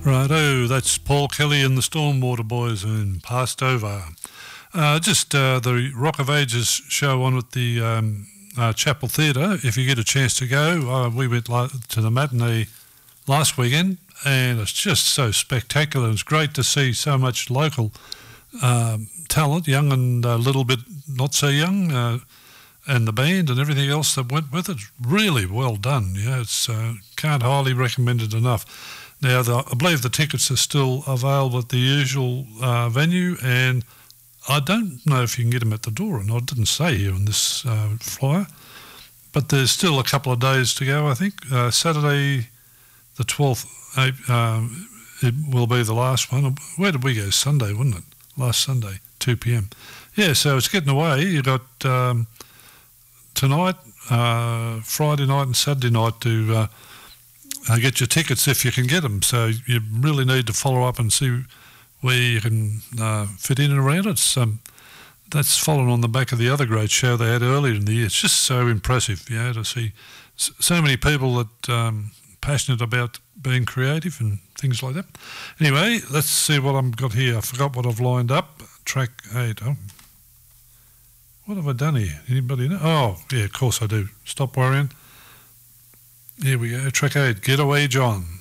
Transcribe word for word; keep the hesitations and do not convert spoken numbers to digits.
Righto, that's Paul Kelly and the Stormwater Boys in Passed Over. Uh, just uh, the Rock of Ages show on at the um, uh, Chapel Theatre. If you get a chance to go, uh, we went li- to the matinee last weekend, and it's just so spectacular. It's great to see so much local um, talent, young and a little bit not so young, uh, and the band and everything else that went with it. Really well done. Yeah, it's uh, can't highly recommend it enough. Now, the, I believe the tickets are still available at the usual uh, venue, and I don't know if you can get them at the door, and I didn't say here on this uh, flyer, but there's still a couple of days to go, I think. Uh, Saturday the twelfth, uh, it will be the last one. Where did we go? Sunday, wasn't it? Last Sunday, two p.m. Yeah, so it's getting away. You got um, tonight, uh, Friday night and Saturday night to... Uh, Uh, get your tickets if you can get them. So you really need to follow up and see where you can uh, fit in and around it. Um, that's following on the back of the other great show they had earlier in the year. It's just so impressive, you know, to see so many people that um, passionate about being creative and things like that. Anyway, let's see what I've got here. I forgot what I've lined up. Track eight. Oh. What have I done here? Anybody know? Oh, yeah, of course I do. Stop worrying. Here we go, track eight, Getaway John.